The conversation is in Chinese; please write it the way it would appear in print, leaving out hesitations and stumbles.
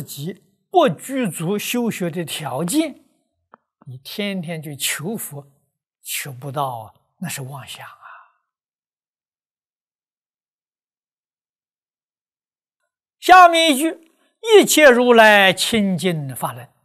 己不具足修学的条件，你天天去求佛，求不到啊，那是妄想啊。下面一句：一切如来清净法轮。